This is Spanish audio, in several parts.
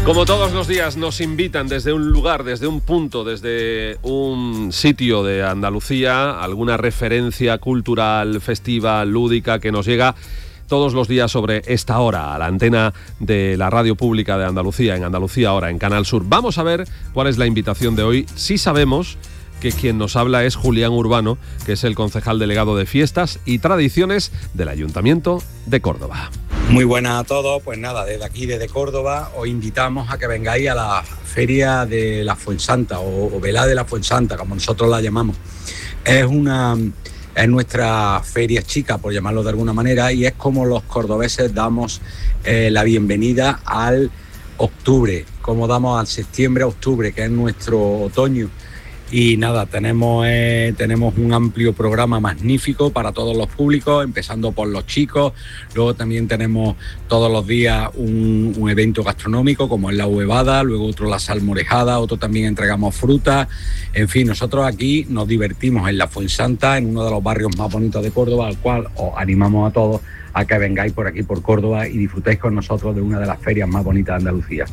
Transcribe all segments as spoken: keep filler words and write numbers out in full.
Como todos los días nos invitan desde un lugar, desde un punto, desde un sitio de Andalucía, alguna referencia cultural, festiva, lúdica que nos llega todos los días sobre esta hora, a la antena de la radio pública de Andalucía, en Andalucía Ahora, en Canal Sur. Vamos a ver cuál es la invitación de hoy. Sí sabemos que quien nos habla es Julián Urbano, que es el concejal delegado de Fiestas y Tradiciones del Ayuntamiento de Córdoba. Muy buenas a todos, pues nada, desde aquí, desde Córdoba, os invitamos a que vengáis a la Feria de la Fuensanta o, o Velada de la Fuensanta, como nosotros la llamamos. Es una, es nuestra feria chica, por llamarlo de alguna manera, y es como los cordobeses damos eh, la bienvenida al octubre, como damos al septiembre a octubre, que es nuestro otoño. Y nada, tenemos, eh, tenemos un amplio programa magnífico para todos los públicos, empezando por los chicos. Luego también tenemos todos los días un, un evento gastronómico, como es la huevada, luego otro la salmorejada, otro también entregamos frutas. En fin, nosotros aquí nos divertimos en la Fuensanta, en uno de los barrios más bonitos de Córdoba, al cual os animamos a todos a que vengáis por aquí, por Córdoba, y disfrutéis con nosotros de una de las ferias más bonitas de Andalucía.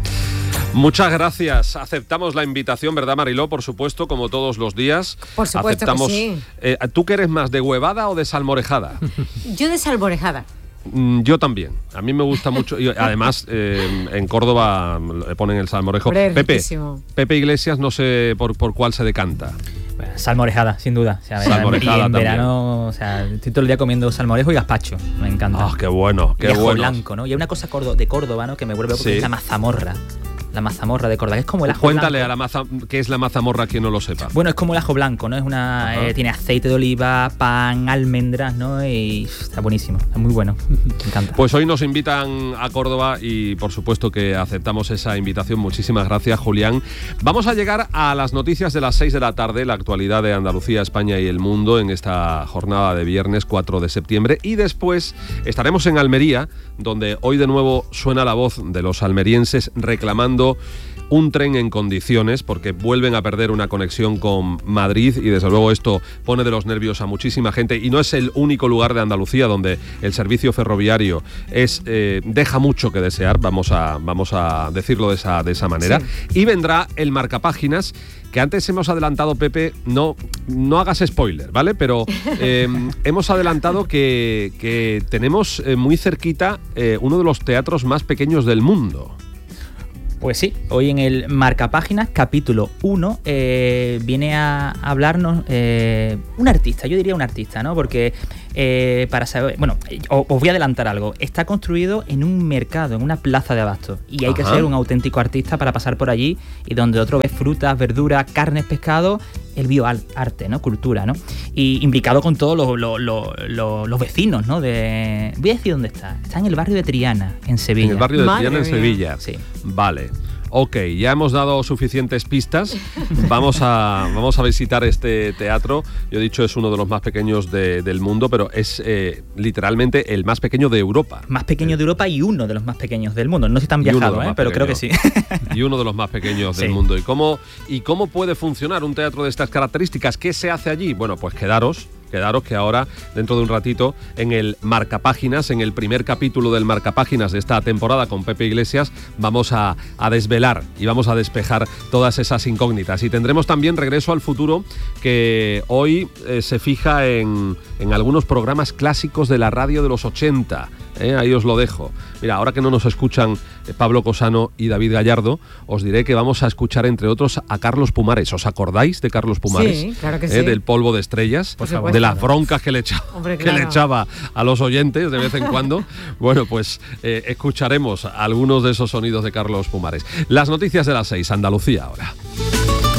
Muchas gracias. Aceptamos la invitación, ¿verdad, Mariló? Por supuesto, como todos los días. Por supuesto Aceptamos, que sí. Eh, ¿Tú qué eres más, de huevada o de salmorejada? Yo de salmorejada. Mm, yo también. A mí me gusta mucho. Y además, eh, en Córdoba le ponen el salmorejo. Hombre, Pepe, riquísimo. Pepe Iglesias, no sé por, por cuál se decanta. Salmorejada, sin duda. O sea, salmorejada y en también. verano, o sea, estoy todo el día comiendo salmorejo y gazpacho. Me encanta. ¡Ah, oh, qué bueno! ¡Qué y ajo bueno! blanco, ¿no? Y hay una cosa cordo- de Córdoba, ¿no?, que me vuelve loco, Sí. que es la mazamorra. La mazamorra de Córdoba, que es como el ajo Cuéntale blanco. a la maza, qué es la mazamorra, quien no lo sepa. Bueno, es como el ajo blanco, ¿no? Es una eh, tiene aceite de oliva, pan, almendras, ¿no? Y uf, está buenísimo, es muy bueno. Me encanta. Pues hoy nos invitan a Córdoba y por supuesto que aceptamos esa invitación. Muchísimas gracias, Julián. Vamos a llegar a las noticias de las seis de la tarde, la actualidad de Andalucía, España y el mundo en esta jornada de viernes cuatro de septiembre, y después estaremos en Almería, donde hoy de nuevo suena la voz de los almerienses reclamando un tren en condiciones, porque vuelven a perder una conexión con Madrid y desde luego esto pone de los nervios a muchísima gente, y no es el único lugar de Andalucía donde el servicio ferroviario es eh, deja mucho que desear, vamos a, vamos a decirlo de esa, de esa manera. Sí. Y vendrá el marcapáginas, que antes hemos adelantado, Pepe, no, no hagas spoiler, ¿vale? Pero eh, hemos adelantado que, que tenemos eh, muy cerquita eh, uno de los teatros más pequeños del mundo. Pues sí, hoy en el Marcapáginas, capítulo uno, eh, viene a hablarnos eh, un artista, yo diría un artista, ¿no? Porque eh, para saber, bueno, os voy a adelantar algo, está construido en un mercado, en una plaza de abasto, y hay Ajá. que ser un auténtico artista para pasar por allí, y donde otro ves frutas, verduras, carnes, pescado, el bioarte, ¿no? Cultura, ¿no? Y implicado con todos los, los, los, los, los vecinos, ¿no? De... Voy a decir dónde está. Está en el barrio de Triana, en Sevilla. En el barrio de Madre Triana, en mía. Sevilla. Sí. Vale. Ok, ya hemos dado suficientes pistas. Vamos a, vamos a visitar este teatro. Yo he dicho, es uno de los más pequeños de, del mundo, pero es eh, literalmente el más pequeño de Europa. Más pequeño eh. de Europa y uno de los más pequeños del mundo. No sé si tan viajado, ¿eh? Pero creo que sí. Y uno de los más pequeños del sí. mundo. ¿Y cómo, ¿Y cómo puede funcionar un teatro de estas características? ¿Qué se hace allí? Bueno, pues quedaros. Quedaros que ahora, dentro de un ratito, en el Marcapáginas, en el primer capítulo del Marcapáginas de esta temporada con Pepe Iglesias, vamos a, a desvelar y vamos a despejar todas esas incógnitas. Y tendremos también Regreso al Futuro, que hoy eh, se fija en, en algunos programas clásicos de la radio de los ochenta. ¿Eh? Ahí os lo dejo. Mira, ahora que no nos escuchan eh, Pablo Cosano y David Gallardo, os diré que vamos a escuchar, entre otros, a Carlos Pumares. ¿Os acordáis de Carlos Pumares? Sí, claro que ¿Eh? sí. Del Polvo de Estrellas, por favor, de las broncas que le, echaba, Hombre, que claro. le echaba a los oyentes de vez en cuando. Bueno, pues eh, escucharemos algunos de esos sonidos de Carlos Pumares. Las noticias de las seis, Andalucía ahora.